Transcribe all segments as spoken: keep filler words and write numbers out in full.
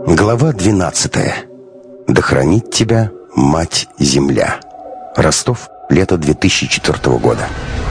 Глава двенадцатая. Да хранит тебя Мать-Земля. Ростов, лето две тысячи четвёртого года.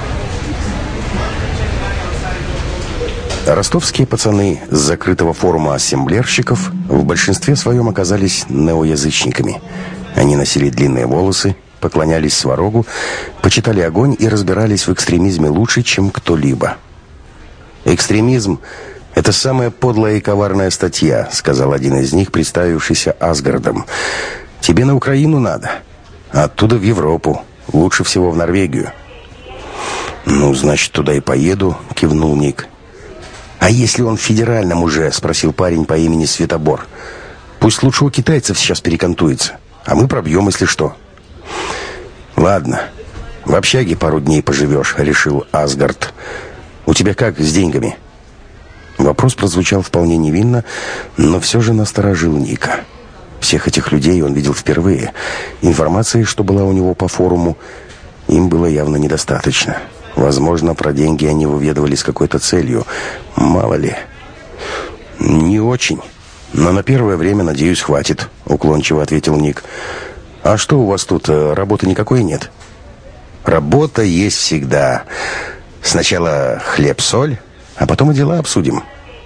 Ростовские пацаны с закрытого форума ассемблерщиков в большинстве своем оказались неоязычниками. Они носили длинные волосы, поклонялись сварогу, почитали огонь и разбирались в экстремизме лучше, чем кто-либо. «Экстремизм — это самая подлая и коварная статья», — сказал один из них, представившийся Асгардом. «Тебе на Украину надо, а оттуда в Европу, лучше всего в Норвегию». «Ну, значит, туда и поеду», — кивнул Ник. «А если он в федеральном уже?» — спросил парень по имени Светобор. «Пусть лучше у китайцев сейчас перекантуется, а мы пробьем, если что». «Ладно, в общаге пару дней поживешь», — решил Асгард. «У тебя как с деньгами?» Вопрос прозвучал вполне невинно, но все же насторожил Ника. Всех этих людей он видел впервые. Информации, что была у него по форуму, им было явно недостаточно. Возможно, про деньги они выведывали с какой-то целью. Мало ли. «Не очень. Но на первое время, надеюсь, хватит», — уклончиво ответил Ник. «А что у вас тут, работы никакой нет?» «Работа есть всегда. Сначала хлеб-соль, а потом и дела обсудим».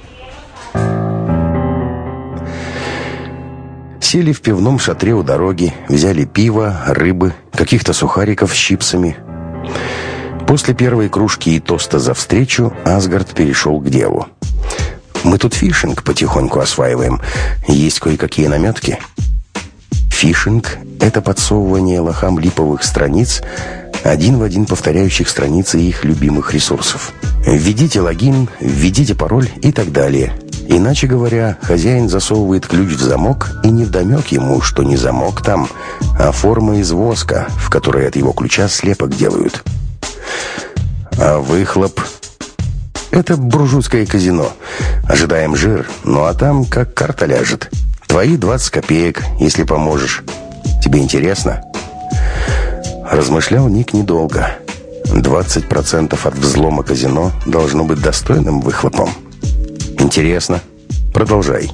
Сели в пивном шатре у дороги, взяли пиво, рыбы, каких-то сухариков с чипсами. После первой кружки и тоста за встречу Асгард перешел к делу. «Мы тут фишинг потихоньку осваиваем. Есть кое-какие наметки». Фишинг — это подсовывание лохам липовых страниц, один в один повторяющих страницы их любимых ресурсов. Введите логин, введите пароль и так далее. Иначе говоря, хозяин засовывает ключ в замок, и невдомек ему, что не замок там, а форма из воска, в которой от его ключа слепок делают. А выхлоп — это буржуйское казино. Ожидаем жир, ну а там как карта ляжет. Твои двадцать копеек, если поможешь. Тебе интересно?» Размышлял Ник недолго. двадцать процентов от взлома казино должно быть достойным выхлопом. «Интересно. Продолжай».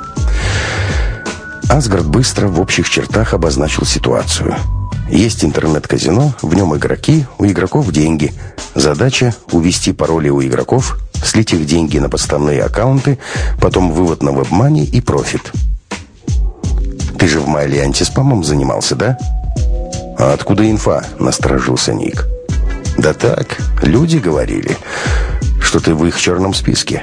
Асгард быстро в общих чертах обозначил ситуацию. Есть интернет-казино, в нем игроки, у игроков деньги. Задача — увести пароли у игроков, слить их деньги на подставные аккаунты, потом вывод на вебмани и профит. «Ты же в Майле антиспамом занимался, да?» «А откуда инфа?» — насторожился Ник. «Да так, люди говорили, что ты в их черном списке».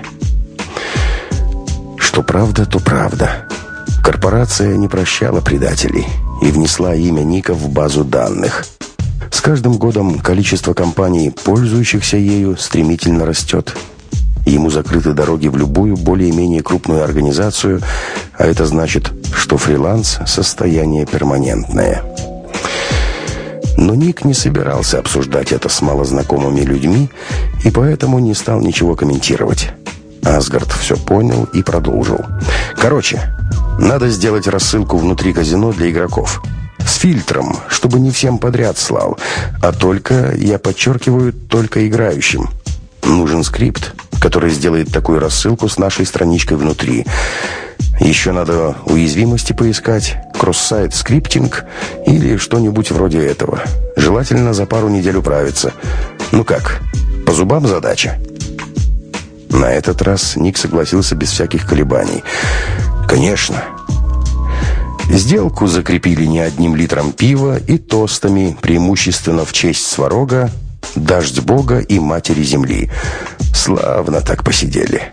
Что правда, то правда. Корпорация не прощала предателей и внесла имя Ника в базу данных. С каждым годом количество компаний, пользующихся ею, стремительно растет. Ему закрыты дороги в любую более-менее крупную организацию, а это значит, что фриланс — состояние перманентное. Но Ник не собирался обсуждать это с малознакомыми людьми и поэтому не стал ничего комментировать. Асгард все понял и продолжил. «Короче, надо сделать рассылку внутри казино для игроков. С фильтром, чтобы не всем подряд слал, а только, я подчеркиваю, только играющим. Нужен скрипт, который сделает такую рассылку с нашей страничкой внутри. Еще надо уязвимости поискать, кросс-сайт скриптинг или что-нибудь вроде этого. Желательно за пару недель управиться. Ну как, по зубам задача?» На этот раз Ник согласился без всяких колебаний. «Конечно». Сделку закрепили не одним литром пива и тостами, преимущественно в честь сварога, дождь бога и матери земли. Славно так посидели.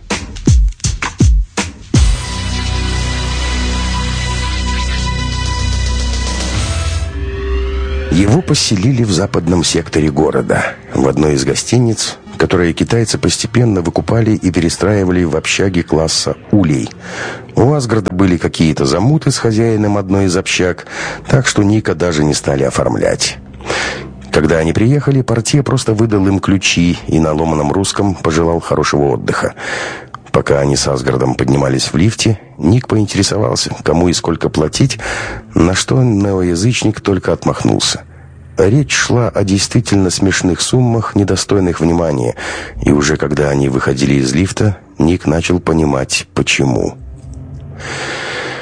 Его поселили в западном секторе города, в одной из гостиниц, которые китайцы постепенно выкупали и перестраивали в общаги класса улей. У Асгарда были какие-то замуты с хозяином одной из общаг, так что Ника даже не стали оформлять. Когда они приехали, портье просто выдал им ключи и на ломаном русском пожелал хорошего отдыха. Пока они с Асгардом поднимались в лифте, Ник поинтересовался, кому и сколько платить, на что неоязычник только отмахнулся. Речь шла о действительно смешных суммах, недостойных внимания, и уже когда они выходили из лифта, Ник начал понимать, почему.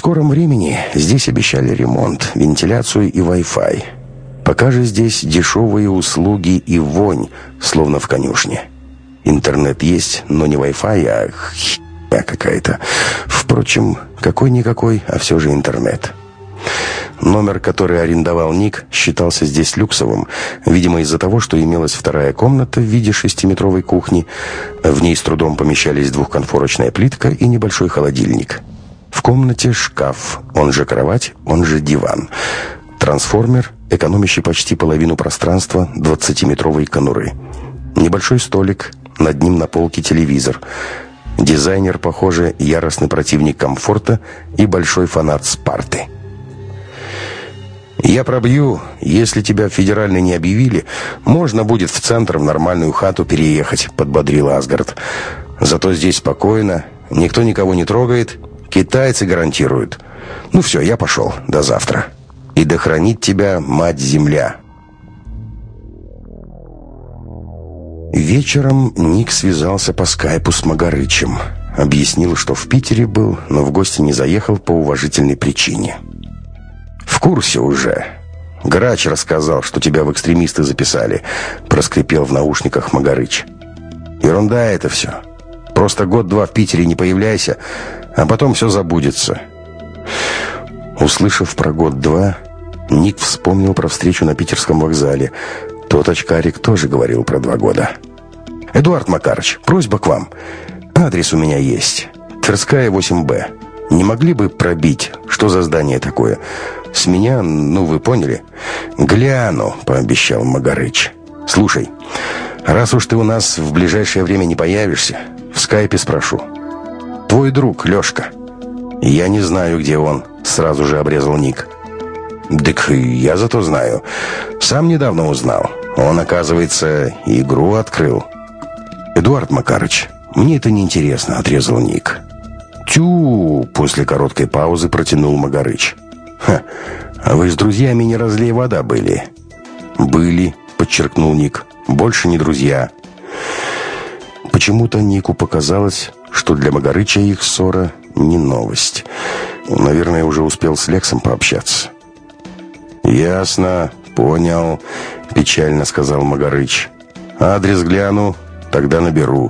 скором времени здесь обещали ремонт, вентиляцию и Wi-Fi. Пока же здесь дешевые услуги и вонь, словно в конюшне. Интернет есть, но не Wi-Fi, а херня какая-то. Впрочем, какой-никакой, а все же интернет. Номер, который арендовал Ник, считался здесь люксовым, видимо, из-за того, что имелась вторая комната в виде шестиметровой кухни. В ней с трудом помещались двухконфорочная плитка и небольшой холодильник. В комнате шкаф, он же кровать, он же диван. Трансформер, экономящий почти половину пространства двадцатиметровой конуры. Небольшой столик, над ним на полке телевизор. Дизайнер, похоже, яростный противник комфорта и большой фанат Спарты. «Я пробью. Если тебя в федеральный не объявили, можно будет в центр в нормальную хату переехать», — подбодрил Асгард. «Зато здесь спокойно, никто никого не трогает, китайцы гарантируют. Ну все, я пошел. До завтра. И да хранит тебя мать-земля». Вечером Ник связался по скайпу с Магарычем. Объяснил, что в Питере был, но в гости не заехал по уважительной причине. «В курсе уже. Грач рассказал, что тебя в экстремисты записали», — проскрипел в наушниках Магарыч. «Ерунда это все. Просто год-два в Питере не появляйся, а потом все забудется». Услышав про год-два, Ник вспомнил про встречу на питерском вокзале. Тот очкарик тоже говорил про два года. «Эдуард Макарыч, просьба к вам. Адрес у меня есть. Тверская, восемь Б. Не могли бы пробить, что за здание такое? С меня, ну вы поняли?» «Гляну», — пообещал Магарыч. «Слушай, раз уж ты у нас в ближайшее время не появишься, в скайпе спрошу. Твой друг Лешка». «Я не знаю, где он», — сразу же обрезал Ник. «Дык, я зато знаю. Сам недавно узнал. Он, оказывается, игру открыл». «Эдуард Макарыч, мне это неинтересно», — отрезал Ник. «Тю!» — после короткой паузы протянул Магарыч. «Ха, а вы с друзьями не разлей вода были?» «Были», — подчеркнул Ник. «Больше не друзья». Почему-то Нику показалось, что для Магарыча их ссора не новость. Наверное, уже успел с Лексом пообщаться. «Ясно, понял», — печально сказал Магарыч. «Адрес гляну, тогда наберу».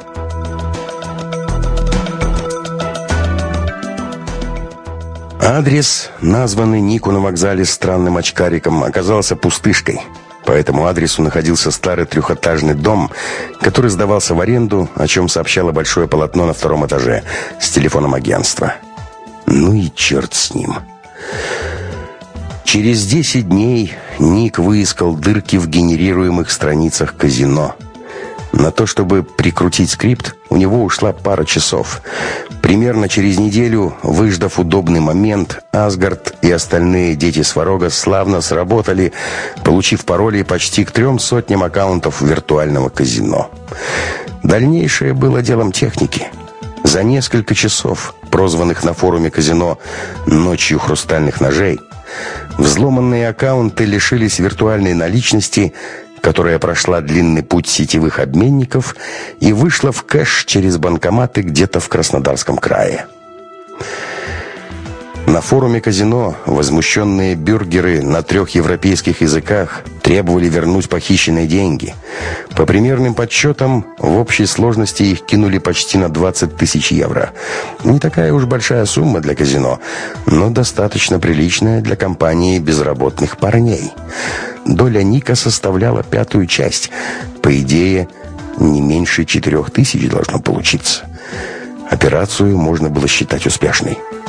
Адрес, названный Нику на вокзале странным очкариком, оказался пустышкой. По этому адресу находился старый трехэтажный дом, который сдавался в аренду, о чем сообщало большое полотно на втором этаже с телефоном агентства. Ну и черт с ним. Через десять дней Ник выискал дырки в генерируемых страницах казино. На то, чтобы прикрутить скрипт, у него ушла пара часов. Примерно через неделю, выждав удобный момент, Асгард и остальные дети Сварога славно сработали, получив пароли почти к трем сотням аккаунтов виртуального казино. Дальнейшее было делом техники. За несколько часов, прозванных на форуме казино «Ночью хрустальных ножей», взломанные аккаунты лишились виртуальной наличности, которая прошла длинный путь сетевых обменников и вышла в кэш через банкоматы где-то в Краснодарском крае. На форуме казино возмущенные бюргеры на трех европейских языках требовали вернуть похищенные деньги. По примерным подсчетам, в общей сложности их кинули почти на двадцать тысяч евро. Не такая уж большая сумма для казино, но достаточно приличная для компании безработных парней. Доля Ника составляла пятую часть. По идее, не меньше четырех тысяч должно получиться. Операцию можно было считать успешной.